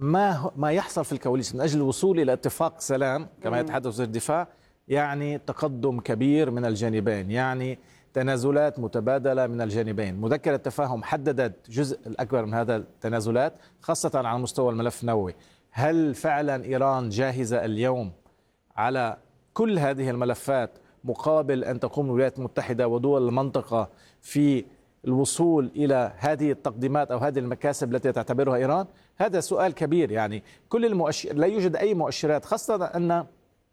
ما يحصل في الكواليس من أجل الوصول إلى اتفاق سلام كما يتحدث وزير الدفاع، يعني تقدم كبير من الجانبين، يعني تنازلات متبادلة من الجانبين. مذكرة التفاهم حددت جزء الأكبر من هذا التنازلات خاصة على مستوى الملف النووي. هل فعلا إيران جاهزة اليوم على كل هذه الملفات مقابل أن تقوم الولايات المتحدة ودول المنطقة في الوصول إلى هذه التقديمات أو هذه المكاسب التي تعتبرها إيران؟ هذا سؤال كبير. يعني لا يوجد أي مؤشرات، خاصة أن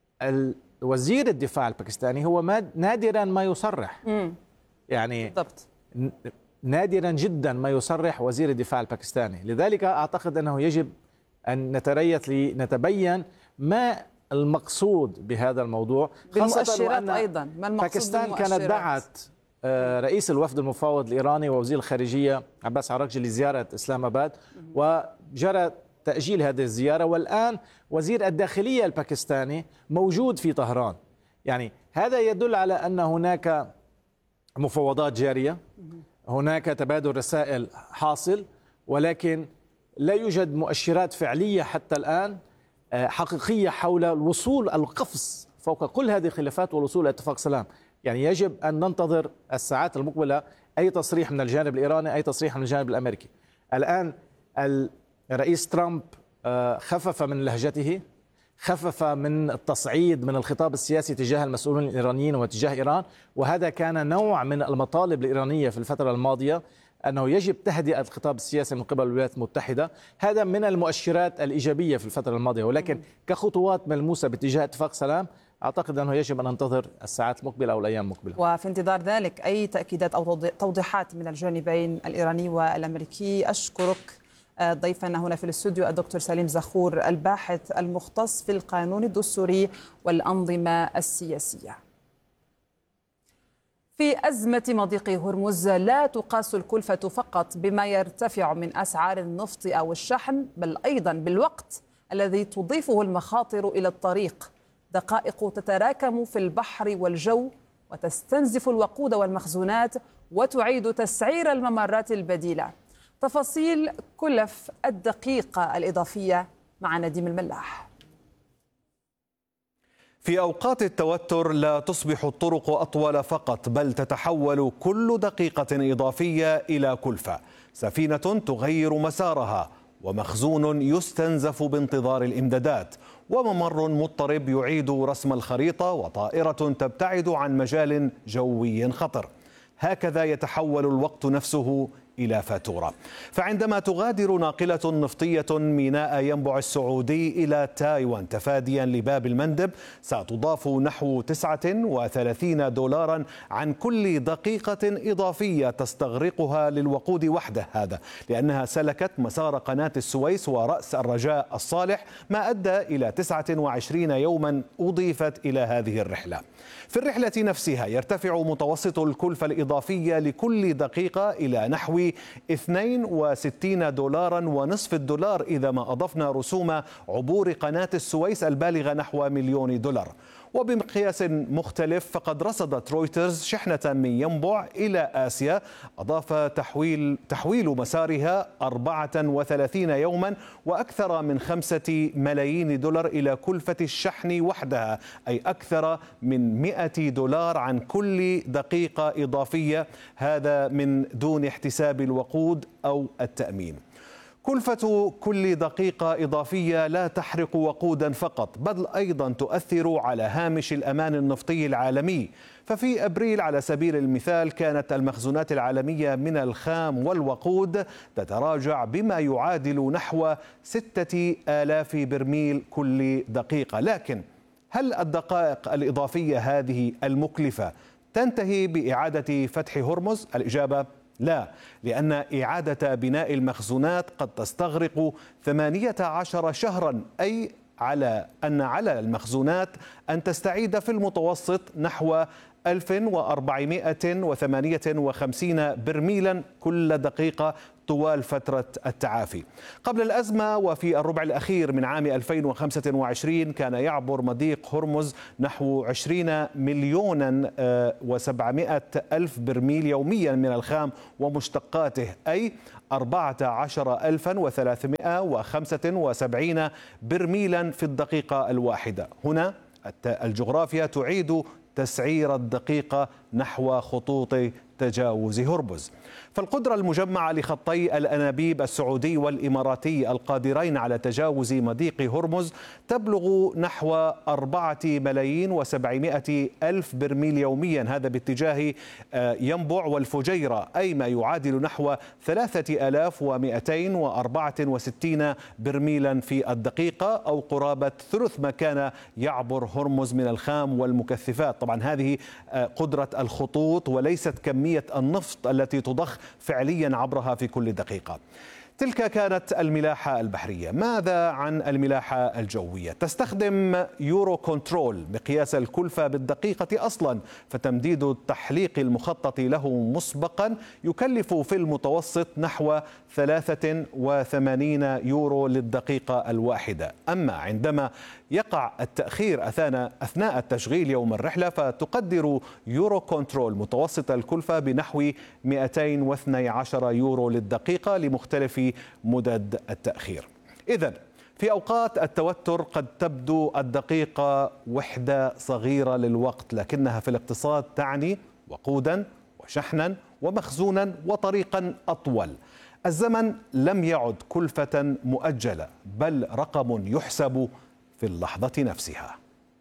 وزير الدفاع الباكستاني هو نادرا ما يصرح. يعني بالضبط. نادرا جدا ما يصرح وزير الدفاع الباكستاني. لذلك أعتقد أنه يجب أن نتريث لنتبين ما المقصود بهذا الموضوع، خاصة أن أيضا باكستان كانت دعت رئيس الوفد المفوض الإيراني ووزير الخارجية عباس عراقجي لزيارة إسلام آباد، وجرى تأجيل هذه الزيارة، والآن وزير الداخلية الباكستاني موجود في طهران. يعني هذا يدل على أن هناك مفاوضات جارية، هناك تبادل رسائل حاصل، ولكن لا يوجد مؤشرات فعلية حتى الآن حقيقية حول الوصول القفز فوق كل هذه الخلافات والوصول إلى اتفاق سلام. يعني يجب أن ننتظر الساعات المقبلة أي تصريح من الجانب الإيراني، أي تصريح من الجانب الأمريكي. الآن الرئيس ترامب خفف من لهجته، خفف من التصعيد من الخطاب السياسي تجاه المسؤولين الإيرانيين وتجاه إيران، وهذا كان نوع من المطالب الإيرانية في الفترة الماضية، أنه يجب تهدئة الخطاب السياسي من قبل الولايات المتحدة. هذا من المؤشرات الإيجابية في الفترة الماضية، ولكن كخطوات ملموسة باتجاه اتفاق سلام أعتقد أنه يجب أن ننتظر الساعات المقبلة أو الأيام المقبلة. وفي انتظار ذلك أي تأكيدات أو توضيحات من الجانبين الإيراني والأمريكي. أشكرك. ضيفنا هنا في الاستوديو الدكتور سليم زخور، الباحث المختص في القانون الدستوري والأنظمة السياسية. في أزمة مضيق هرمز لا تقاس الكلفة فقط بما يرتفع من أسعار النفط أو الشحن، بل أيضا بالوقت الذي تضيفه المخاطر إلى الطريق. دقائق تتراكم في البحر والجو وتستنزف الوقود والمخزونات وتعيد تسعير الممرات البديلة. تفاصيل كلف الدقيقة الإضافية مع نديم الملاح. في أوقات التوتر لا تصبح الطرق أطول فقط، بل تتحول كل دقيقة إضافية إلى كلفة. سفينة تغير مسارها، ومخزون يستنزف بانتظار الإمدادات، وممر مضطرب يعيد رسم الخريطة، وطائرة تبتعد عن مجال جوي خطر. هكذا يتحول الوقت نفسه إلى فاتورة. فعندما تغادر ناقلة نفطية ميناء ينبع السعودي إلى تايوان تفاديا لباب المندب، ستضاف نحو 39 دولارا عن كل دقيقة إضافية تستغرقها للوقود وحده، هذا لأنها سلكت مسار قناة السويس ورأس الرجاء الصالح، ما أدى إلى 29 يوما أضيفت إلى هذه الرحلة. في الرحلة نفسها يرتفع متوسط الكلفة الإضافية لكل دقيقة إلى نحو 62 دولارا ونصف الدولار إذا ما أضفنا رسوم عبور قناة السويس البالغة نحو مليون دولار. وبمقياس مختلف فقد رصدت رويترز شحنة من ينبع إلى آسيا أضاف تحويل مسارها 34 يوما وأكثر من 5 ملايين دولار إلى كلفة الشحن وحدها، أي أكثر من 100 دولار عن كل دقيقة إضافية، هذا من دون احتساب الوقود أو التأمين. كلفة كل دقيقة إضافية لا تحرق وقودا فقط، بل أيضا تؤثر على هامش الأمان النفطي العالمي. ففي أبريل على سبيل المثال كانت المخزونات العالمية من الخام والوقود تتراجع بما يعادل نحو 6000 برميل كل دقيقة. لكن هل الدقائق الإضافية هذه المكلفة تنتهي بإعادة فتح هرمز؟ الإجابة لا، لأن إعادة بناء المخزونات قد تستغرق 18 شهرا، أي على المخزونات أن تستعيد في المتوسط نحو 1458 برميلا كل دقيقة طوال فترة التعافي. قبل الأزمة وفي الربع الأخير من عام 2025 كان يعبر مضيق هرمز نحو 20 مليون و700 ألف برميل يوميا من الخام ومشتقاته، أي 14,375 برميلا في الدقيقة الواحدة. هنا الجغرافيا تعيد تسعير الدقيقة نحو خطوط تجاوز هرمز. فالقدرة المجمعة لخطي الأنابيب السعودي والإماراتي القادرين على تجاوز مضيق هرمز تبلغ نحو 4,700,000 برميل يوميا، هذا باتجاه ينبع والفجيرة، أي ما يعادل نحو 3,264 برميلا في الدقيقة، أو قرابة ثلث ما كان يعبر هرمز من الخام والمكثفات. طبعا هذه قدرة الخطوط وليست كمية النفط التي تضخ فعليا عبرها في كل دقيقة. تلك كانت الملاحة البحرية. ماذا عن الملاحة الجوية؟ تستخدم يورو كنترول مقياس الكلفة بالدقيقة أصلا، فتمديد التحليق المخطط له مسبقا يكلف في المتوسط نحو 83 يورو للدقيقة الواحدة. أما عندما يقع التأخير أثناء التشغيل يوم الرحلة فتقدر يورو كنترول متوسط الكلفة بنحو 212 يورو للدقيقة لمختلف مدد التأخير. إذن في أوقات التوتر قد تبدو الدقيقة وحدة صغيرة للوقت، لكنها في الاقتصاد تعني وقودا وشحنا ومخزونا وطريقا أطول. الزمن لم يعد كلفة مؤجلة، بل رقم يحسب في اللحظة نفسها.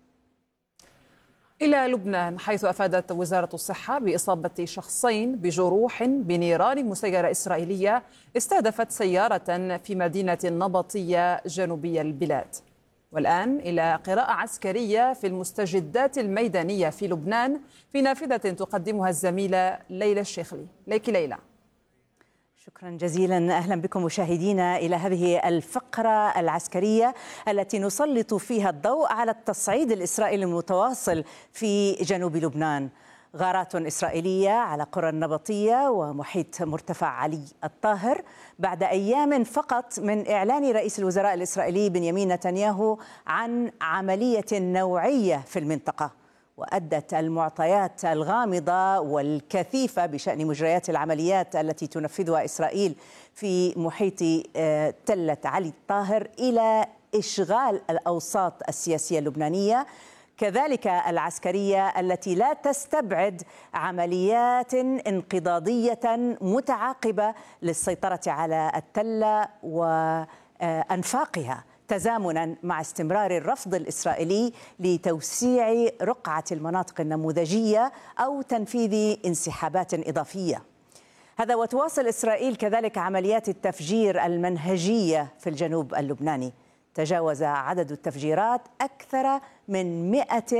إلى لبنان، حيث أفادت وزارة الصحة بإصابة شخصين بجروح بنيران مسيرة إسرائيلية استهدفت سيارة في مدينة النبطية جنوبي البلاد. والآن إلى قراءة عسكرية في المستجدات الميدانية في لبنان في نافذة تقدمها الزميلة ليلى الشيخلي. ليكي ليلى. شكرا جزيلا، أهلا بكم مشاهدينا إلى هذه الفقرة العسكرية التي نسلط فيها الضوء على التصعيد الإسرائيلي المتواصل في جنوب لبنان. غارات إسرائيلية على قرى النبطية ومحيط مرتفع علي الطاهر بعد أيام فقط من إعلان رئيس الوزراء الإسرائيلي بنيامين نتنياهو عن عملية نوعية في المنطقة. وأدت المعطيات الغامضة والكثيفة بشأن مجريات العمليات التي تنفذها إسرائيل في محيط تلة علي الطاهر إلى إشغال الأوساط السياسية اللبنانية، كذلك العسكرية، التي لا تستبعد عمليات انقضاضية متعاقبة للسيطرة على التلة وأنفاقها، تزامنا مع استمرار الرفض الإسرائيلي لتوسيع رقعة المناطق النموذجية أو تنفيذ انسحابات إضافية. هذا وتواصل إسرائيل كذلك عمليات التفجير المنهجية في الجنوب اللبناني. تجاوز عدد التفجيرات أكثر من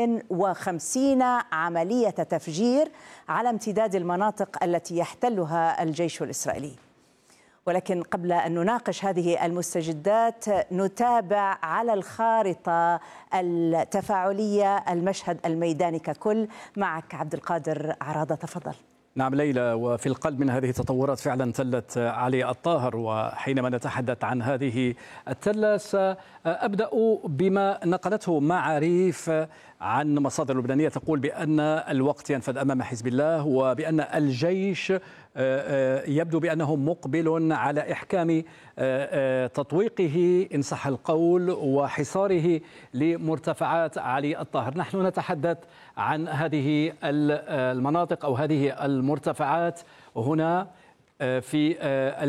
150 عملية تفجير على امتداد المناطق التي يحتلها الجيش الإسرائيلي. ولكن قبل أن نناقش هذه المستجدات نتابع على الخارطة التفاعلية المشهد الميداني ككل. معك عبد القادر عراضة، تفضل. نعم ليلى، وفي القلب من هذه التطورات فعلا تلة علي الطاهر. وحينما نتحدث عن هذه التلة سأبدأ بما نقلته معاريف عن مصادر لبنانية تقول بأن الوقت ينفذ أمام حزب الله، وبأن الجيش يبدو بأنه مقبل على إحكام تطويقه إن صح القول وحصاره لمرتفعات علي الطاهر. نحن نتحدث عن هذه المناطق أو هذه المرتفعات هنا في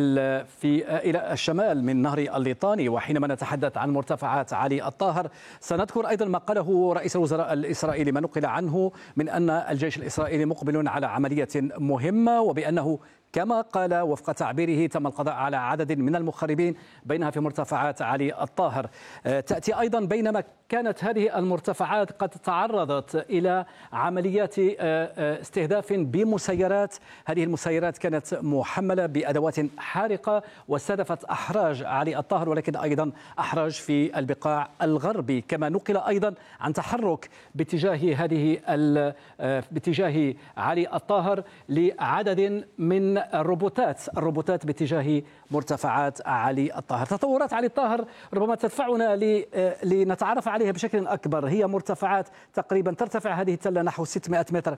إلى الشمال من نهر الليطاني. وحينما نتحدث عن مرتفعات علي الطاهر سنذكر أيضا ما قاله رئيس الوزراء الإسرائيلي، ما نقل عنه من أن الجيش الإسرائيلي مقبل على عملية مهمة، وبأنه كما قال وفق تعبيره تم القضاء على عدد من المخربين بينها في مرتفعات علي الطاهر. تأتي أيضا بينما كانت هذه المرتفعات قد تعرضت إلى عمليات استهداف بمسيرات. هذه المسيرات كانت محملة بأدوات حارقة واستهدفت أحراج علي الطاهر، ولكن أيضا أحراج في البقاع الغربي. كما نقل أيضا عن تحرك باتجاه علي الطاهر لعدد من من الروبوتات باتجاه مرتفعات علي الطاهر. تطورات علي الطاهر ربما تدفعنا لنتعرف عليها بشكل أكبر. هي مرتفعات تقريبا ترتفع هذه التلة نحو 600 متر،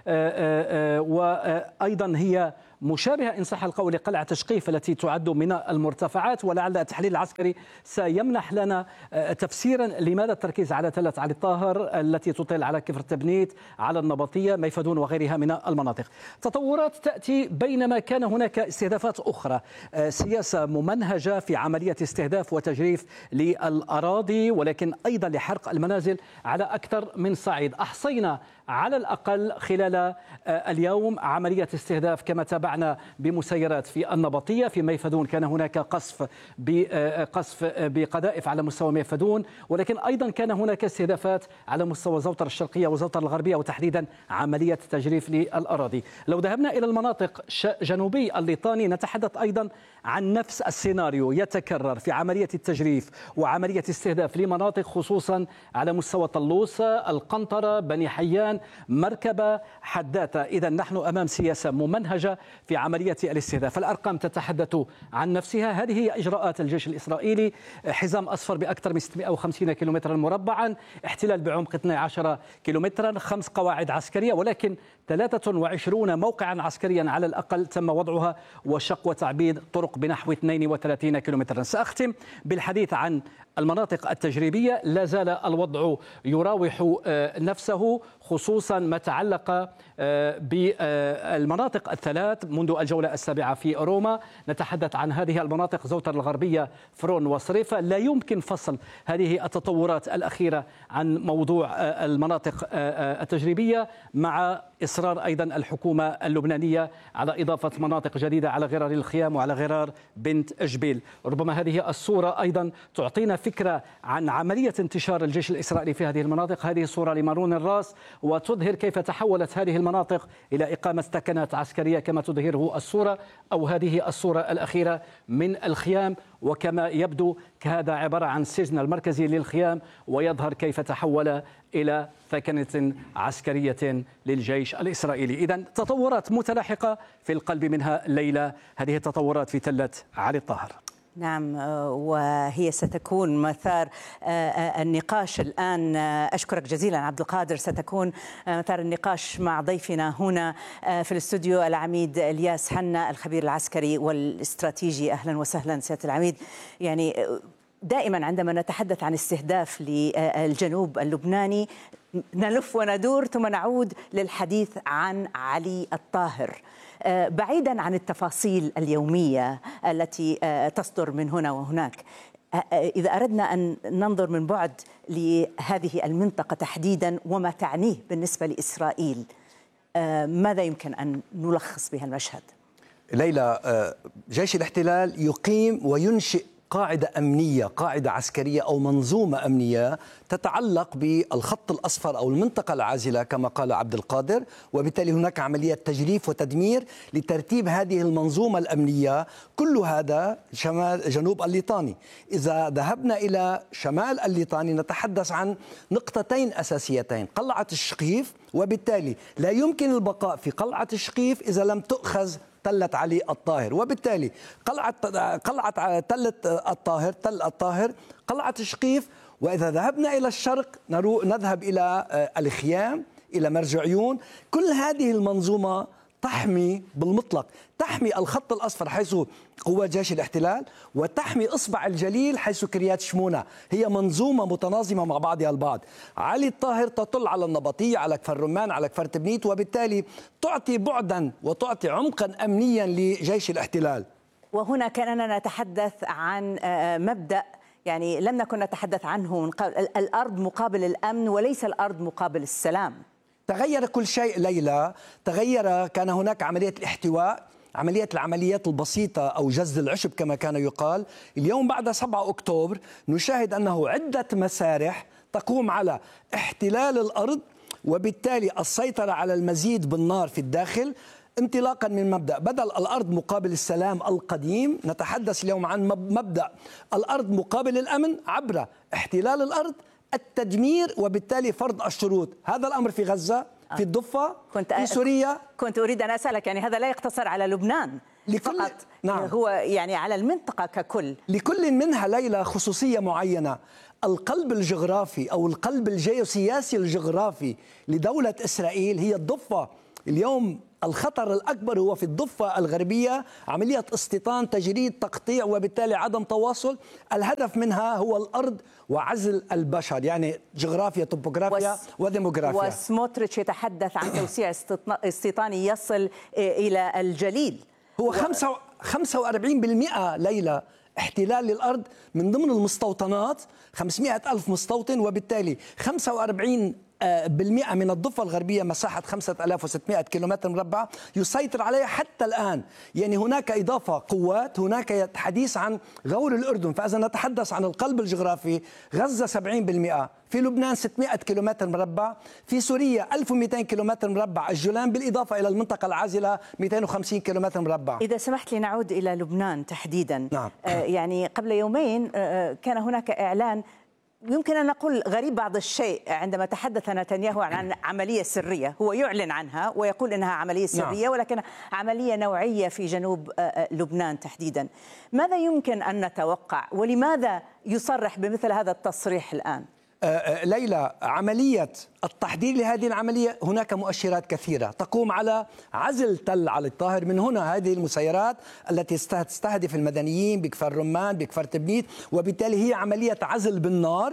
وأيضا هي مشابهة إن صح القول لقلعة تشقيف التي تعد من المرتفعات، ولعل التحليل العسكري سيمنح لنا تفسيرا لماذا التركيز على تلة علي الطاهر التي تطل على كفر تبنيت، على النبطية، ميفدون وغيرها من المناطق. تطورات تأتي بينما كان هناك استهدافات أخرى، سياسة ممنهجة في عملية استهداف وتجريف للأراضي، ولكن أيضا لحرق المنازل على أكثر من صعيد. أحصينا على الأقل خلال اليوم عملية استهداف كما تابعنا بمسيرات في النبطية. في ميفدون كان هناك قصف بقذائف على مستوى ميفدون، ولكن أيضا كان هناك استهدافات على مستوى زوطر الشرقية وزوطر الغربية، وتحديدا عملية تجريف للأراضي. لو ذهبنا إلى المناطق جنوبي الليطاني نتحدث أيضا عن نفس السيناريو يتكرر في عملية التجريف وعملية استهداف لمناطق خصوصا على مستوى طلوسة، القنطرة، بني حيان، مركبة، حداثة. إذا نحن أمام سياسة ممنهجة في عملية الاستهداف. الأرقام تتحدث عن نفسها. هذه هي إجراءات الجيش الإسرائيلي: حزام أصفر بأكثر من 650 كيلومترا مربعا، احتلال بعمق 12 كيلومترا، 5 قواعد عسكرية، ولكن 23 موقعا عسكريا على الأقل تم وضعها، وشق وتعبيد طرق بنحو 32 كيلومترا. سأختم بالحديث عن المناطق التجريبية. لا زال الوضع يراوح نفسه، خصوصا ما تعلق بالمناطق الثلاث منذ الجولة السابعة في روما. نتحدث عن هذه المناطق: زوتر الغربية، فرون وصريفة. لا يمكن فصل هذه التطورات الأخيرة عن موضوع المناطق التجريبية، مع إصرار أيضا الحكومة اللبنانية على إضافة مناطق جديدة على غرار الخيام وعلى غرار بنت جبيل. ربما هذه الصورة أيضا تعطينا فكرة عن عملية انتشار الجيش الإسرائيلي في هذه المناطق. هذه صورة لمارون الراس، وتظهر كيف تحولت هذه المناطق إلى إقامة ثكنات عسكرية كما تظهره الصورة، أو هذه الصورة الأخيرة من الخيام، وكما يبدو هذا عبارة عن السجن المركزي للخيام، ويظهر كيف تحول إلى ثكنة عسكرية للجيش الإسرائيلي. إذن تطورات متلاحقة في القلب منها ليلى هذه التطورات في تلة علي الطاهر. نعم، وهي ستكون مثار النقاش الآن. أشكرك جزيلا عبد القادر. ستكون مثار النقاش مع ضيفنا هنا في الاستوديو العميد إلياس حنا، الخبير العسكري والاستراتيجي. أهلا وسهلا سيادة العميد. يعني دائما عندما نتحدث عن استهداف للجنوب اللبناني نلف وندور ثم نعود للحديث عن علي الطاهر، بعيدا عن التفاصيل اليومية التي تصدر من هنا وهناك. إذا أردنا أن ننظر من بعد لهذه المنطقة تحديدا وما تعنيه بالنسبة لإسرائيل، ماذا يمكن أن نلخص بها المشهد؟ ليلى، جيش الاحتلال يقيم وينشئ قاعدة أمنية، قاعدة عسكرية أو منظومة أمنية تتعلق بالخط الأصفر أو المنطقة العازلة كما قال عبد القادر، وبالتالي هناك عملية تجريف وتدمير لترتيب هذه المنظومة الأمنية. كل هذا شمال جنوب الليطاني. إذا ذهبنا إلى شمال الليطاني نتحدث عن نقطتين أساسيتين: قلعة الشقيف، وبالتالي لا يمكن البقاء في قلعة الشقيف إذا لم تؤخذ تلة علي الطاهر، وبالتالي قلعة تل الطاهر، قلعة الشقيف. وإذا ذهبنا إلى الشرق نذهب إلى الخيام، إلى مرج عيون. كل هذه المنظومة تحمي بالمطلق، تحمي الخط الأصفر حيث قوات جيش الاحتلال، وتحمي إصبع الجليل حيث كريات شمونة. هي منظومة متناظمة مع بعضها البعض. علي الطاهر تطل على النبطية، على كفر رمان، على كفر تبنيت، وبالتالي تعطي بعدا وتعطي عمقا أمنيا لجيش الاحتلال. وهنا كأننا نتحدث عن مبدأ يعني لم نكن نتحدث عنه من قبل: الأرض مقابل الأمن وليس الأرض مقابل السلام. تغير كل شيء ليلى، تغير. كان هناك عملية الاحتواء، العمليات البسيطة أو جز العشب كما كان يقال. اليوم بعد 7 أكتوبر نشاهد أنه عدة مسارح تقوم على احتلال الأرض، وبالتالي السيطرة على المزيد بالنار في الداخل، انطلاقا من مبدأ بدل الأرض مقابل السلام القديم نتحدث اليوم عن مبدأ الأرض مقابل الأمن عبر احتلال الأرض، التدمير، وبالتالي فرض الشروط. هذا الأمر في غزة في الضفة، في سوريا. كنت أريد أن أسألك، يعني هذا لا يقتصر على لبنان فقط، نعم. هو يعني على المنطقة ككل. لكل منها ليلى خصوصية معينة. القلب الجغرافي أو القلب الجيوسياسي الجغرافي لدولة إسرائيل هي الضفة. اليوم الخطر الأكبر هو في الضفة الغربية، عملية استيطان، تجريد، تقطيع، وبالتالي عدم تواصل. الهدف منها هو الأرض وعزل البشر، يعني جغرافيا، توبوغرافيا وديموغرافيا. وسموتريتش يتحدث عن توسيع استيطاني يصل إلى الجليل. هو 45% ليلى احتلال للأرض من ضمن المستوطنات، 500 ألف مستوطن، وبالتالي 45% من الضفة الغربية مساحة 5600 كيلومتر مربع يسيطر عليها حتى الآن. يعني هناك إضافة قوات، هناك حديث عن غور الأردن. فإذا نتحدث عن القلب الجغرافي، غزة 70%، في لبنان 600 كيلومتر مربع، في سوريا 1200 كيلومتر مربع الجولان، بالإضافة إلى المنطقة العازلة 250 كيلومتر مربع. إذا سمحت لي نعود إلى لبنان تحديدا. نعم. يعني قبل يومين كان هناك إعلان يمكن أن نقول غريب بعض الشيء، عندما تحدث نتنياهو عن عملية سرية، هو يعلن عنها ويقول إنها عملية سرية، نعم. ولكن عملية نوعية في جنوب لبنان تحديدا. ماذا يمكن أن نتوقع، ولماذا يصرح بمثل هذا التصريح الآن؟ ليلى، عملية التحضير لهذه العملية هناك مؤشرات كثيرة تقوم على عزل تل علي الطاهر. من هنا هذه المسيرات التي تستهدف المدنيين بكفر رمان، بكفر تبنيت، وبالتالي هي عملية عزل بالنار.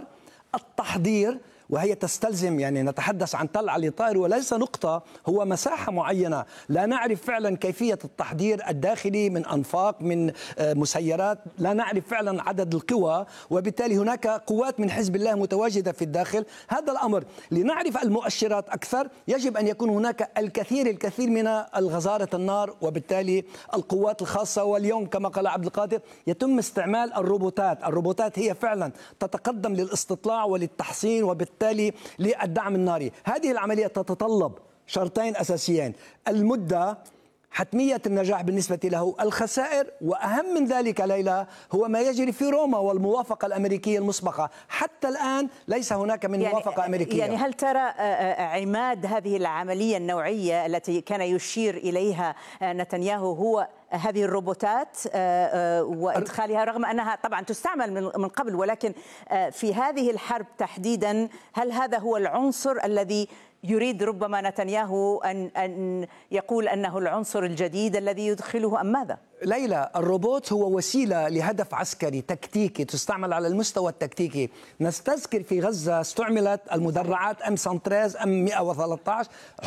التحضير وهي تستلزم، يعني نتحدث عن تل علي الطاهر وليس نقطة، هو مساحة معينة. لا نعرف فعلا كيفية التحضير الداخلي من أنفاق، من مسيرات، لا نعرف فعلا عدد القوى، وبالتالي هناك قوات من حزب الله متواجدة في الداخل. هذا الأمر لنعرف المؤشرات أكثر يجب أن يكون هناك الكثير من الغزارة النار، وبالتالي القوات الخاصة. واليوم كما قال عبد القادر يتم استعمال الروبوتات هي فعلا تتقدم للاستطلاع وللتحصين وبالتالي للدعم الناري. هذه العملية تتطلب شرطين أساسيين: المدة، حتمية النجاح بالنسبة له، الخسائر، وأهم من ذلك ليلى هو ما يجري في روما والموافقة الأمريكية المسبقة. حتى الآن ليس هناك من موافقة أمريكية. يعني هل ترى عماد هذه العملية النوعية التي كان يشير إليها نتنياهو هو هذه الروبوتات وإدخالها، رغم أنها طبعا تستعمل من قبل، ولكن في هذه الحرب تحديدا هل هذا هو العنصر الذي يريد ربما نتنياهو أن يقول أنه العنصر الجديد الذي يدخله، أم ماذا؟ ليلى، الروبوت هو وسيلة لهدف عسكري تكتيكي، تستعمل على المستوى التكتيكي. نستذكر في غزة استعملت المدرعات M113 M113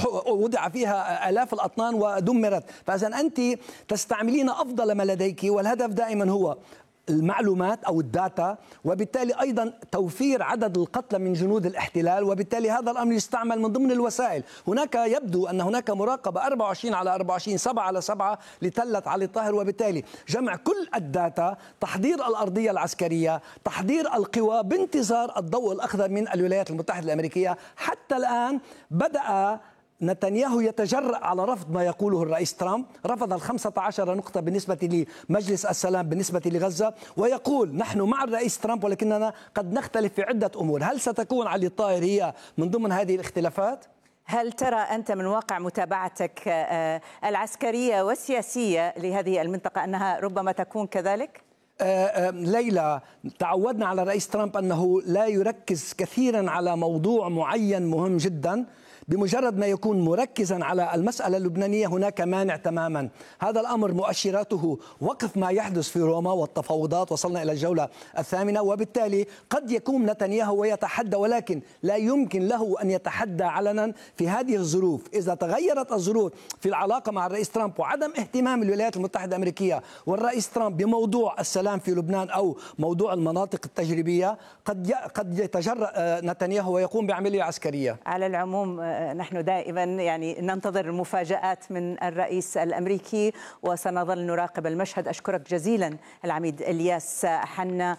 وضع فيها آلاف الأطنان ودمرت. فإذا أنت تستعملين أفضل ما لديك، والهدف دائما هو المعلومات أو الداتا، وبالتالي أيضا توفير عدد القتلى من جنود الاحتلال، وبالتالي هذا الأمر يستعمل من ضمن الوسائل. هناك يبدو أن هناك مراقبة 24/24 7/7 لتلة علي الطاهر، وبالتالي جمع كل الداتا، تحضير الأرضية العسكرية، تحضير القوى بانتظار الضوء الأخضر من الولايات المتحدة الأمريكية. حتى الآن بدأ نتنياهو يتجرأ على رفض ما يقوله الرئيس ترامب، رفض 15 نقطة بالنسبة لمجلس السلام بالنسبة لغزة، ويقول نحن مع الرئيس ترامب ولكننا قد نختلف في عدة أمور. هل ستكون علي الطاهر هي من ضمن هذه الاختلافات؟ هل ترى أنت من واقع متابعتك العسكرية والسياسية لهذه المنطقة أنها ربما تكون كذلك؟ ليلى، تعودنا على الرئيس ترامب أنه لا يركز كثيرا على موضوع معين مهم جدا. بمجرد ما يكون مركزا على المسألة اللبنانية هناك مانع تماما. هذا الأمر مؤشراته وقف ما يحدث في روما والتفاوضات، وصلنا إلى الجولة الثامنة، وبالتالي قد يكون نتنياهو ويتحدى، ولكن لا يمكن له أن يتحدى علنا في هذه الظروف. إذا تغيرت الظروف في العلاقة مع الرئيس ترامب وعدم اهتمام الولايات المتحدة الأمريكية والرئيس ترامب بموضوع السلام في لبنان أو موضوع المناطق التجريبية، قد يتجرأ نتنياهو ويقوم بعملية عسكرية. على العموم نحن دائما يعني ننتظر المفاجآت من الرئيس الأمريكي وسنظل نراقب المشهد. أشكرك جزيلا العميد إلياس حنا،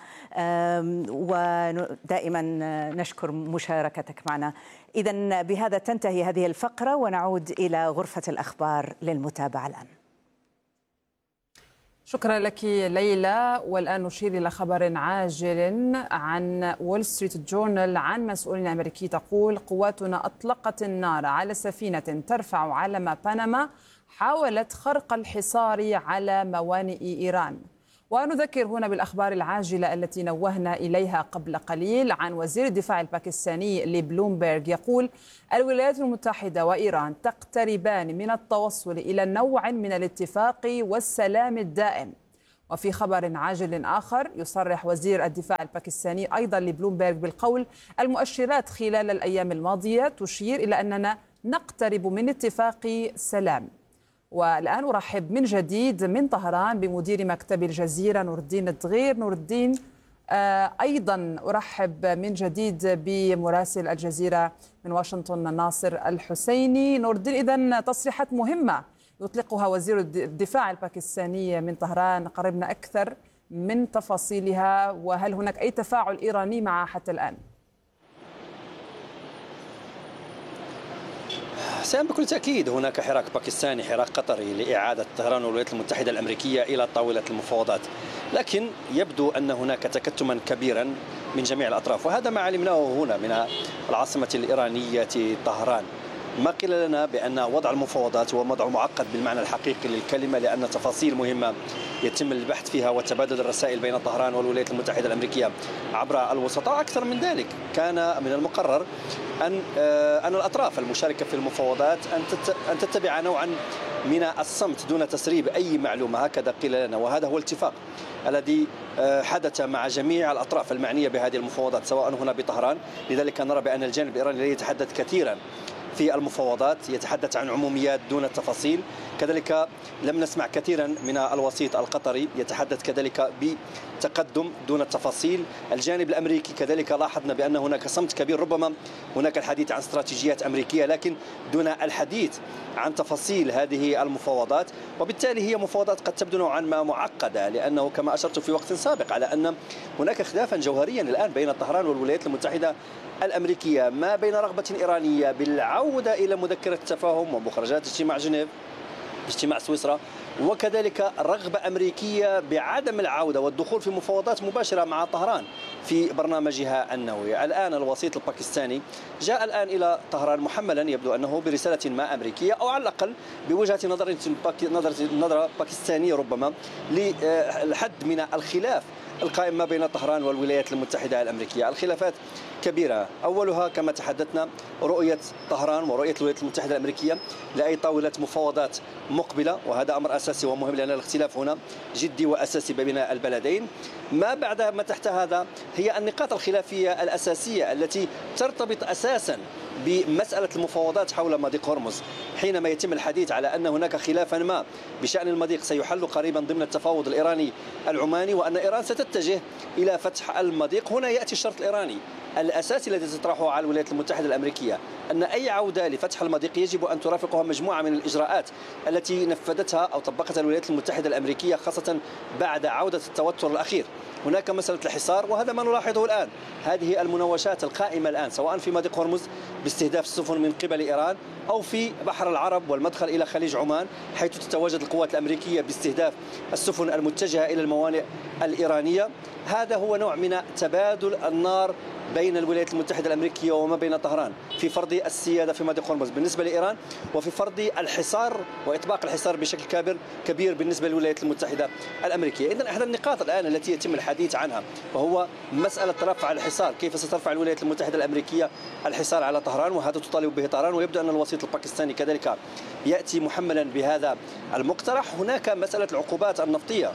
ودائما نشكر مشاركتك معنا. إذن بهذا تنتهي هذه الفقرة ونعود إلى غرفة الأخبار للمتابعة الآن. شكرا لك ليلى. والآن نشير إلى خبر عاجل عن وول ستريت جورنال عن مسؤول أمريكي تقول: قواتنا أطلقت النار على سفينة ترفع علم بنما حاولت خرق الحصار على موانئ إيران. ونذكر هنا بالأخبار العاجلة التي نوهنا إليها قبل قليل عن وزير الدفاع الباكستاني لبلومبرغ يقول: الولايات المتحدة وإيران تقتربان من التوصل إلى نوع من الاتفاق والسلام الدائم. وفي خبر عاجل آخر يصرح وزير الدفاع الباكستاني أيضا لبلومبرغ بالقول: المؤشرات خلال الأيام الماضية تشير إلى أننا نقترب من اتفاق سلام. والآن أرحب من جديد من طهران بمدير مكتب الجزيرة نور الدين الدغير. نور الدين، أيضا أرحب من جديد بمراسل الجزيرة من واشنطن ناصر الحسيني. نور الدين، إذن تصريحات مهمة يطلقها وزير الدفاع الباكستاني من طهران، قربنا أكثر من تفاصيلها، وهل هناك أي تفاعل إيراني معها حتى الآن؟ سام، بكل تأكيد هناك حراك باكستاني، حراك قطري لإعادة طهران والولايات المتحدة الأمريكية إلى طاولة المفاوضات، لكن يبدو أن هناك تكتما كبيرا من جميع الأطراف، وهذا ما علمناه هنا من العاصمة الإيرانية طهران. ما قيل لنا بأن وضع المفاوضات هو وضع معقد بالمعنى الحقيقي للكلمة، لأن تفاصيل مهمة يتم البحث فيها وتبادل الرسائل بين طهران والولايات المتحدة الأمريكية عبر الوسطاء. أكثر من ذلك، كان من المقرر أن الأطراف المشاركة في المفاوضات أن تتبع نوعا من الصمت دون تسريب أي معلومة، هكذا قيل لنا، وهذا هو الاتفاق الذي حدث مع جميع الأطراف المعنية بهذه المفاوضات سواء هنا بطهران. لذلك نرى بأن الجانب الإيراني لا يتحدث كثيرا في المفاوضات، يتحدث عن عموميات دون التفاصيل. كذلك لم نسمع كثيرا من الوسيط القطري يتحدث كذلك بتقدم دون التفاصيل. الجانب الأمريكي كذلك لاحظنا بأن هناك صمت كبير، ربما هناك الحديث عن استراتيجيات أمريكية لكن دون الحديث عن تفاصيل هذه المفاوضات، وبالتالي هي مفاوضات قد تبدو نوعا ما معقدة، لأنه كما أشرت في وقت سابق على أن هناك خلافا جوهريا الآن بين طهران والولايات المتحدة الأمريكية، ما بين رغبة إيرانية بالعودة إلى مذكرة التفاهم ومخرجات اجتماع جنيف، اجتماع سويسرا، وكذلك رغبة أمريكية بعدم العودة والدخول في مفاوضات مباشرة مع طهران في برنامجها النووي. الآن الوسيط الباكستاني جاء الآن إلى طهران محملا يبدو أنه برسالة ما أمريكية، أو على الأقل بوجهة نظر باكستانية ربما للحد من الخلاف القائم ما بين طهران والولايات المتحدة الأمريكية. الخلافات كبيرة، أولها كما تحدثنا رؤية طهران ورؤية الولايات المتحدة الأمريكية لأي طاولة مفاوضات مقبلة، وهذا أمر أساسي ومهم لأن الاختلاف هنا جدي وأساسي بين البلدين. ما بعد ما تحت هذا هي النقاط الخلافية الأساسية التي ترتبط أساسا بمسألة المفاوضات حول مضيق هرمز. حينما يتم الحديث على أن هناك خلافا ما بشأن المضيق سيحل قريبا ضمن التفاوض الإيراني العماني، وأن إيران ستتجه إلى فتح المضيق، هنا يأتي الشرط الإيراني الأساسي الذي تطرحه على الولايات المتحدة الأمريكية، أن أي عودة لفتح المضيق يجب أن ترافقها مجموعة من الإجراءات التي نفذتها أو طبقتها الولايات المتحدة الأمريكية، خاصة بعد عودة التوتر الأخير. هناك مسألة الحصار، وهذا ما نلاحظه الآن، هذه المناوشات القائمة الآن سواء في مضيق هرمز باستهداف السفن من قبل إيران، أو في بحر العرب والمدخل إلى خليج عمان حيث تتواجد القوات الأمريكية باستهداف السفن المتجهة إلى الموانئ الإيرانية. هذا هو نوع من تبادل النار بين الولايات المتحدة الأمريكية وما بين طهران في فرض السيادة في مضيق هرمز بالنسبة لإيران، وفي فرض الحصار وإطباق الحصار بشكل كبير بالنسبة للولايات المتحدة الأمريكية. إذن أحد النقاط الآن التي يتم الحديث عنها وهو مسألة رفع الحصار، كيف سترفع الولايات المتحدة الأمريكية الحصار على طهران، وهذا تطالب به طهران، ويبدو أن الوسيط الباكستاني كذلك يأتي محملا بهذا المقترح. هناك مسألة العقوبات النفطية،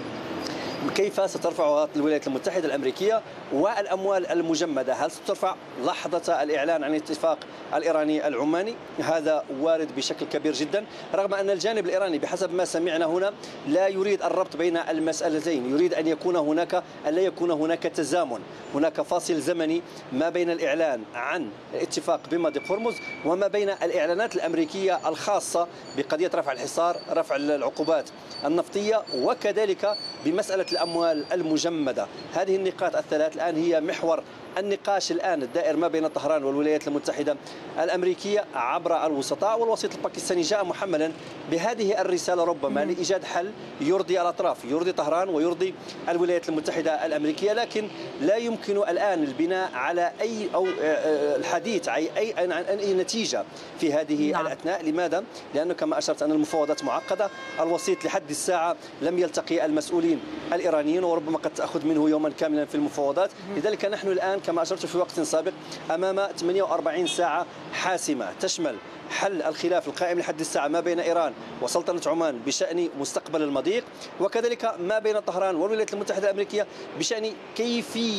كيف سترفعها الولايات المتحدة الأمريكية، والأموال المجمدة هل سترفع لحظة الإعلان عن الاتفاق الإيراني العماني؟ هذا وارد بشكل كبير جدا، رغم أن الجانب الإيراني بحسب ما سمعنا هنا لا يريد الربط بين المسألتين، يريد أن لا يكون هناك تزامن، هناك فاصل زمني ما بين الإعلان عن الاتفاق بمضيق هرمز وما بين الإعلانات الأمريكية الخاصة بقضية رفع الحصار، رفع العقوبات النفطية، وكذلك بمسألة الأموال المجمدة. هذه النقاط الثلاث الآن هي محور النقاش الآن الدائر ما بين طهران والولايات المتحدة الأمريكية عبر الوسطاء، والوسيط الباكستاني جاء محملا بهذه الرسالة ربما لإيجاد حل يرضي الأطراف، يرضي طهران ويرضي الولايات المتحدة الأمريكية. لكن لا يمكن الآن البناء على أي أو الحديث عن أي نتيجة في هذه الأثناء. لماذا؟ لأنه كما أشرت أن المفاوضات معقدة، الوسيط لحد الساعة لم يلتقي المسؤولين الإيرانيين وربما قد تأخذ منه يوما كاملا في المفاوضات. لذلك نحن الآن كما أشرت في وقت سابق أمام 48 ساعة حاسمة تشمل حل الخلاف القائم لحد الساعة ما بين إيران وسلطنة عمان بشأن مستقبل المضيق، وكذلك ما بين طهران والولايات المتحدة الأمريكية بشأن كيفية